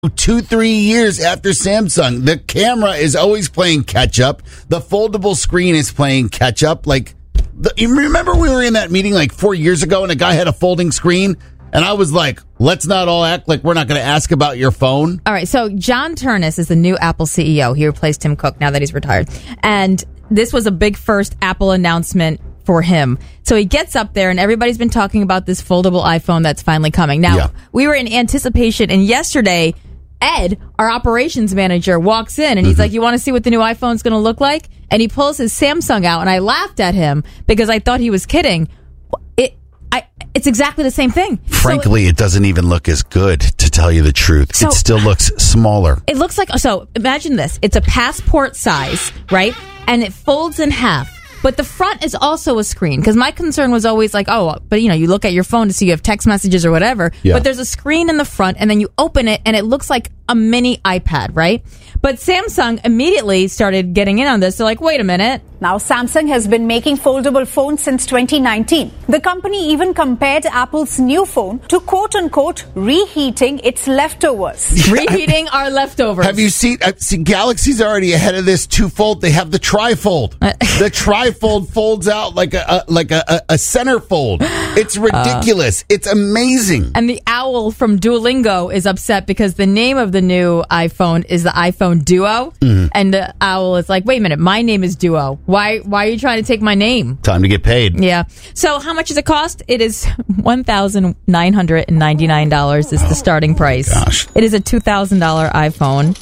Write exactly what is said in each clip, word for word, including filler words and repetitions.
Two, three years after Samsung, the camera is always playing catch up. The foldable screen is playing catch up. Like, the, you remember we were in that meeting like four years ago and a guy had a folding screen? And I was like, let's not all act like we're not going to ask about your phone. All right. So John Ternus is the new Apple C E O. He replaced Tim Cook now that he's retired. And this was a big first Apple announcement for him. So he gets up there and everybody's been talking about this foldable iPhone that's finally coming. Now, yeah. we were in anticipation, and yesterday Ed, our operations manager, walks in and he's mm-hmm. like, you want to see what the new iPhone's going to look like? And he pulls his Samsung out, and I laughed at him because I thought he was kidding. It, I, it's exactly the same thing. Frankly, so, it doesn't even look as good, to tell you the truth. So, it still looks smaller. It looks like, so imagine this. It's a passport size, right? And it folds in half. But the front is also a screen, because my concern was always like, oh, but you know, you look at your phone to see you have text messages or whatever. Yeah. But there's a screen in the front, and then you open it, and it looks like a mini iPad, right? But Samsung immediately started getting in on this. They're like, wait a minute. Now, Samsung has been making foldable phones since twenty nineteen. The company even compared Apple's new phone to, quote-unquote, reheating its leftovers. Reheating our leftovers. Have you seen, uh, see, Galaxy's already ahead of this two-fold. They have the trifold. The trifold folds out like a, a like a, a, a centerfold. It's ridiculous. Uh, it's amazing. And the owl from Duolingo is upset because the name of the new iPhone is the iPhone Duo. Mm-hmm. And the owl is like, wait a minute, my name is Duo. Why Why are you trying to take my name? Time to get paid. Yeah. So how much does it cost? It is one thousand nine hundred ninety-nine dollars is the starting price. Gosh. It is a two thousand dollars iPhone.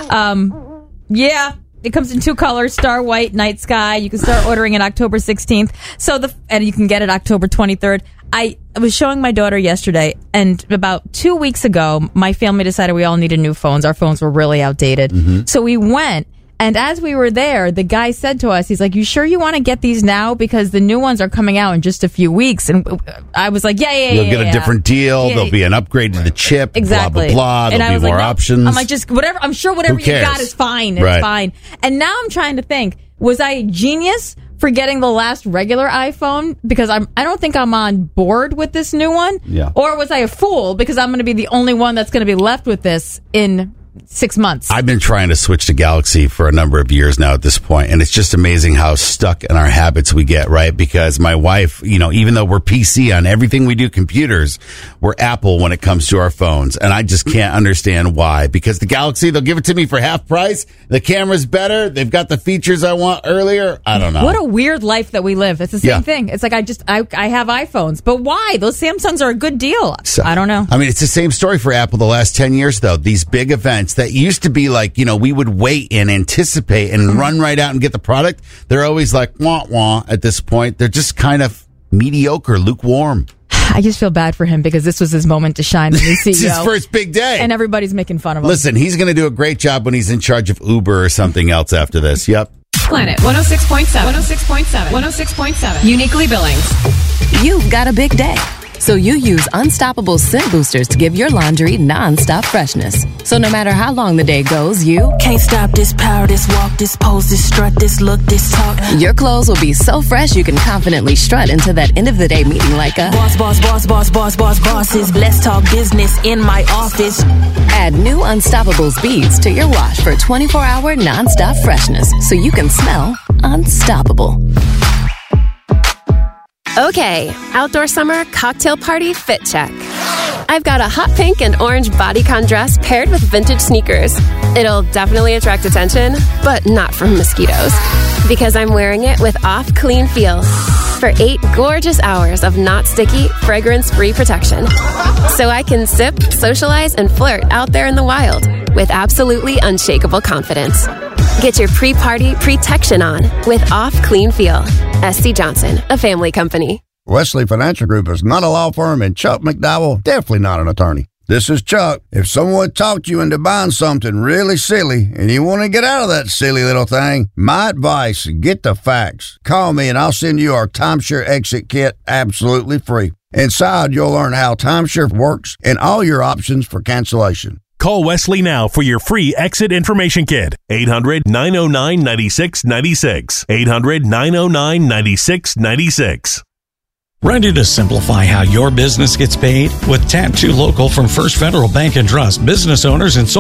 Um, yeah. It comes in two colors, Star White, Night Sky. You can start ordering it October sixteenth. So the and you can get it October twenty-third. I was showing my daughter yesterday, and about two weeks ago, my family decided we all needed new phones. Our phones were really outdated. Mm-hmm. So we went. And as we were there, the guy said to us, he's like, you sure you want to get these now? Because the new ones are coming out in just a few weeks. And I was like, yeah, yeah, yeah. You'll get yeah, a different deal. Yeah, There'll be an upgrade to the chip. Exactly. Blah, blah, blah. There'll be more like, no. options. I'm like, just whatever. I'm sure whatever you got is fine. It's right. fine. And now I'm trying to think, was I a genius for getting the last regular iPhone? Because I'm, I don't think I'm on board with this new one. Yeah. Or was I a fool because I'm going to be the only one that's going to be left with this in six months. I've been trying to switch to Galaxy for a number of years now at this point, and it's just amazing how stuck in our habits we get, right? Because my wife, you know, even though we're P C on everything we do, computers, we're Apple when it comes to our phones, and I just can't understand why. Because the Galaxy, they'll give it to me for half price, the camera's better, they've got the features I want earlier. I don't know. What a weird life that we live. It's the same yeah. thing. It's like I just, I, I have iPhones, but why? Those Samsungs are a good deal. So, I don't know. I mean, it's the same story for Apple the last ten years, though. These big events that used to be like, you know, we would wait and anticipate and run right out and get the product. They're always like, wah, wah, at this point. They're just kind of mediocre, lukewarm. I just feel bad for him because this was his moment to shine as the C E O. It's his first big day. And everybody's making fun of him. Listen, he's going to do a great job when he's in charge of Uber or something else after this. Yep. Planet one oh six point seven. one oh six point seven. one oh six point seven. Uniquely Billings. You've got a big day. So you use Unstoppable Scent Boosters to give your laundry non-stop freshness. So no matter how long the day goes, you can't stop this power, this walk, this pose, this strut, this look, this talk. Your clothes will be so fresh you can confidently strut into that end of the day meeting like a boss, boss, boss, boss, boss, boss, bosses. Let's talk business in my office. Add new Unstoppable beads to your wash for twenty-four hour non-stop freshness so you can smell unstoppable. Okay, outdoor summer cocktail party fit check. I've got a hot pink and orange bodycon dress paired with vintage sneakers. It'll definitely attract attention, but not from mosquitoes. Because I'm wearing it with Off Clean Feel for eight gorgeous hours of not sticky, fragrance-free protection. So I can sip, socialize, and flirt out there in the wild with absolutely unshakable confidence. Get your pre-party protection on with Off Clean Feel. S C Johnson, a family company. Wesley Financial Group is not a law firm, and Chuck McDowell, definitely not an attorney. This is Chuck. If someone talked you into buying something really silly and you want to get out of that silly little thing, my advice, get the facts. Call me and I'll send you our timeshare exit kit absolutely free. Inside, you'll learn how timeshare works and all your options for cancellation. Call Wesley now for your free exit information kit. eight hundred, nine oh nine, nine six nine six. eight hundred, nine oh nine, nine six nine six. Ready to simplify how your business gets paid? With Tap two Local from First Federal Bank and Trust, business owners and sole